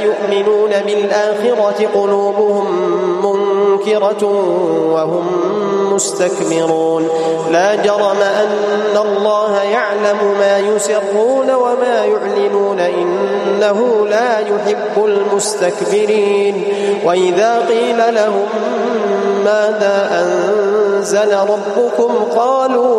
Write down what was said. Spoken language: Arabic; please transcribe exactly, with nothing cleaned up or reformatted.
يؤمنون بالآخرة قلوبهم منكرة وهم مستكبرون لا جرم أن الله يعلم ما يسرون وما يعلنون إنه لا يحب المستكبرين وإذا قيل لهم ماذا أنزل ربكم قالوا